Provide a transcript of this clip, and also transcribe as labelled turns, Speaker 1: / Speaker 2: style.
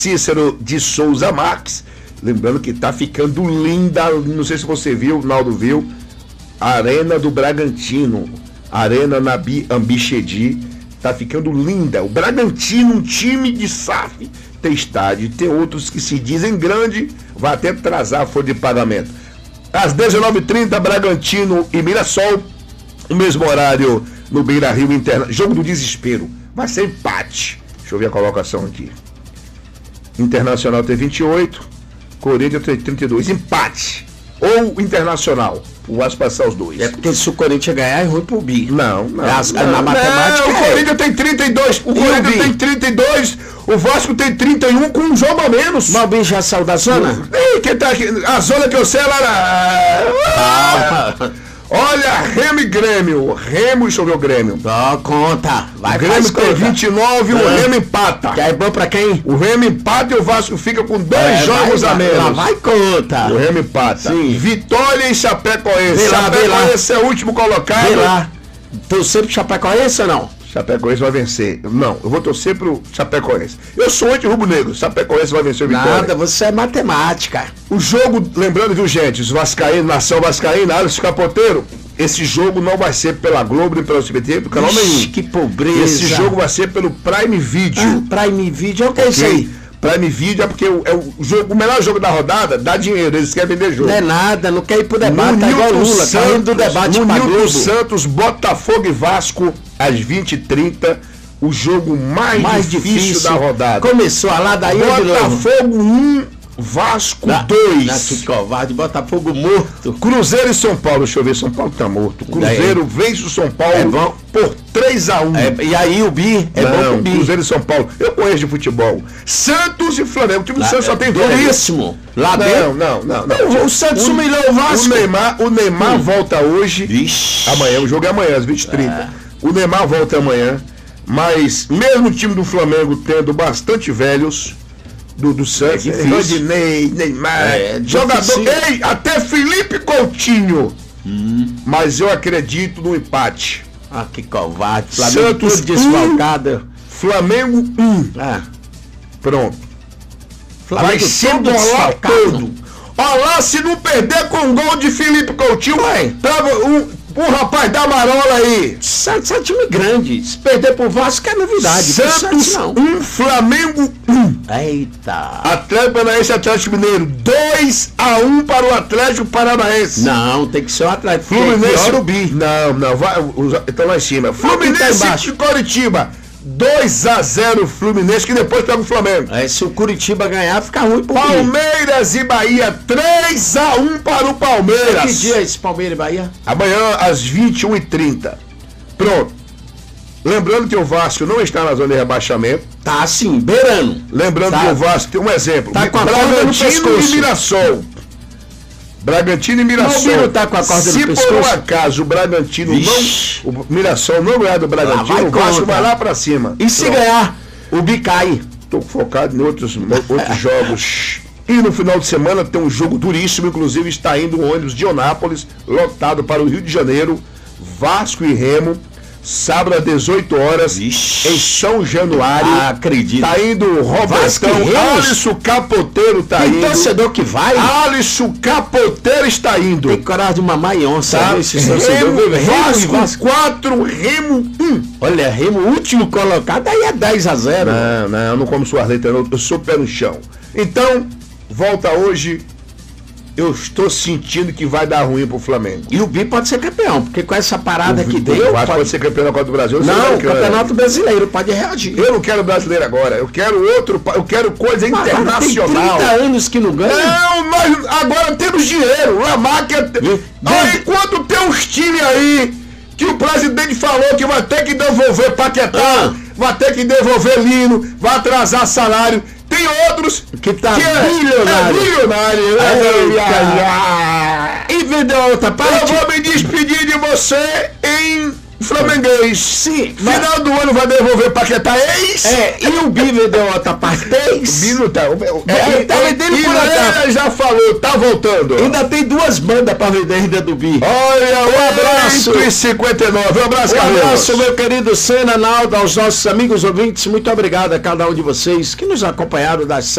Speaker 1: Cícero de Souza Marques. Lembrando que tá ficando linda, não sei se você viu, o Naldo viu, a Arena do Bragantino, Arena Nabi Ambichedi, tá ficando linda. O Bragantino, um time de SAF, tem estádio, tem outros que se dizem grande, vai até atrasar a folha de pagamento. Às 19h30, Bragantino e Mirassol, o mesmo horário no Beira-Rio jogo do desespero, vai ser empate. Deixa eu ver a colocação aqui. Internacional tem 28, Corinthians tem 32, empate. Ou Internacional, o Vasco passar os dois.
Speaker 2: É porque se o Corinthians ganhar é ruim pro Bi.
Speaker 1: Não.
Speaker 2: Na matemática
Speaker 1: o Corinthians tem 32, o Corinthians tem 32, o Vasco tem 31 com um jogo a menos.
Speaker 2: Mas o Bi já saiu da zona?
Speaker 1: Quem tá aqui? A zona que eu sei lá. Olha, Remo e Grêmio. Deixa eu ver o Grêmio.
Speaker 2: Dá conta.
Speaker 1: Vai, o Grêmio tem 29 e o Remo empata.
Speaker 2: Que é bom pra quem?
Speaker 1: O Remo empata e o Vasco fica com 2 jogos a menos.
Speaker 2: Lá vai conta.
Speaker 1: O Remo empata.
Speaker 2: Sim.
Speaker 1: Vitória e Chapecoense.
Speaker 2: Chapecoense
Speaker 1: é o último colocado.
Speaker 2: Vê lá. Torcer pro Chapecoense ou não?
Speaker 1: Chapecoense vai vencer. Não, eu vou torcer pro Chapecoense. Eu sou anti-rubro-negro. Chapecoense vai vencer o Vitória.
Speaker 2: Nada, você é matemática.
Speaker 1: O jogo, lembrando, viu, gente, os vascaínos, nação vascaína, Alisson Capoteiro, esse jogo não vai ser pela Globo nem pelo SBT, do canal nenhum.
Speaker 2: Que pobreza.
Speaker 1: Esse jogo vai ser pelo Prime Video.
Speaker 2: Prime Video é o que é isso aí?
Speaker 1: Prime Video é porque o melhor jogo da rodada dá dinheiro, eles querem vender jogo.
Speaker 2: Não é nada, não quer ir pro debate, tá igual Lula, tá indo do debate pra Globo.
Speaker 1: Nilton Santos, Botafogo e Vasco, às 20h30, o jogo mais difícil da rodada.
Speaker 2: Começou a ladainha de novo.
Speaker 1: Botafogo 1, Vasco 2.
Speaker 2: Que covarde, Botafogo morto.
Speaker 1: Cruzeiro e São Paulo, deixa eu ver, São Paulo tá morto. Cruzeiro vence o São Paulo por 3-1.
Speaker 2: E aí o Bi é bom pro Bi.
Speaker 1: Cruzeiro e São Paulo, eu conheço de futebol. Santos e Flamengo, o time do Santos só tem velho.
Speaker 2: Duríssimo. Lá dentro?
Speaker 1: Não.
Speaker 2: O Santos humilhou o Vasco.
Speaker 1: O Neymar volta hoje.
Speaker 2: Vixe.
Speaker 1: Amanhã, o jogo é amanhã, às 20h30. O Neymar volta amanhã, mas mesmo o time do Flamengo tendo bastante velhos, do Santos, Rodinei, Neymar, jogador, até Felipe Coutinho. Mas eu acredito no empate.
Speaker 2: Que covarde.
Speaker 1: Santos desfalcada. Flamengo 1. Pronto.
Speaker 2: Flamengo
Speaker 1: vai ser bolar todo. Olha lá, se não perder com um gol de Felipe Coutinho, o rapaz da Marola aí.
Speaker 2: Santos é time grande. Se perder pro Vasco é novidade.
Speaker 1: Santos 1, Flamengo 1.
Speaker 2: Eita.
Speaker 1: Atlético Paranaense, Atlético Mineiro 2-1 para o Atlético Paranaense.
Speaker 2: Não, tem que ser o Atlético.
Speaker 1: Fluminense. Não, vai, estão lá em cima. Fluminense e Coritiba 2-0 Fluminense, que depois pega o Flamengo.
Speaker 2: Se o Curitiba ganhar, fica ruim pro
Speaker 1: Palmeiras e Bahia 3-1 para o Palmeiras.
Speaker 2: Que dia é esse Palmeiras e Bahia?
Speaker 1: Amanhã às 21h30. Pronto. Lembrando que o Vasco não está na zona de rebaixamento.
Speaker 2: Tá sim, beirando.
Speaker 1: Lembrando que o Vasco tem um exemplo.
Speaker 2: Tá com a corda no pescoço.
Speaker 1: Bragantino e Mirassol.
Speaker 2: Tá com a corda
Speaker 1: se
Speaker 2: no pescoço.
Speaker 1: Por um acaso o Bragantino o Mirassol não ganhar do Bragantino, o Vasco vai lá pra cima.
Speaker 2: E se ganhar, o Bi cai.
Speaker 1: Tô focado em outros jogos. E no final de semana tem um jogo duríssimo, inclusive está indo um ônibus de Onápolis, lotado para o Rio de Janeiro, Vasco e Remo, sábado às 18 horas, em São Januário.
Speaker 2: Acredito.
Speaker 1: Tá indo o Robertão, Alisson Capoteiro tá indo.
Speaker 2: Tem torcedor que vai?
Speaker 1: Alisson Capoteiro está indo.
Speaker 2: Tem coragem de uma maionça,
Speaker 1: tá?
Speaker 2: Remo
Speaker 1: Vasco 4, Remo 1.
Speaker 2: Olha, Remo último colocado, aí é 10-0.
Speaker 1: Não, eu não como suas letras, eu sou pé no chão. Então, volta hoje. Eu estou sentindo que vai dar ruim pro Flamengo.
Speaker 2: E o Bi pode ser campeão, porque com essa parada que deu...
Speaker 1: Pode ser campeão da Copa do Brasil.
Speaker 2: Não, o Campeonato Brasileiro pode reagir.
Speaker 1: Eu não quero brasileiro agora, eu quero coisa internacional.
Speaker 2: Tem 30 anos que não ganha.
Speaker 1: Não, mas agora temos dinheiro. Enquanto tem uns times aí que o presidente falou que vai ter que devolver Paquetá, vai ter que devolver Lino, vai atrasar salário. Tem outros
Speaker 2: que tá milionário.
Speaker 1: E vendeu outra parte. Eu vou me despedir de você em Flamenguês.
Speaker 2: Sim.
Speaker 1: Final do ano vai devolver Paquetá ex.
Speaker 2: E o Bi vendeu outra parte.
Speaker 1: O Bi não tá.
Speaker 2: Tá vendendo por
Speaker 1: acaso. Já falou, tá voltando.
Speaker 2: Ainda tem 2 bandas pra vender ainda do Bi.
Speaker 1: Olha, um abraço. 8h59. Um abraço, Carlos.
Speaker 2: Um abraço, meu querido Senna, Naldo, aos nossos amigos ouvintes. Muito obrigado a cada um de vocês que nos acompanharam das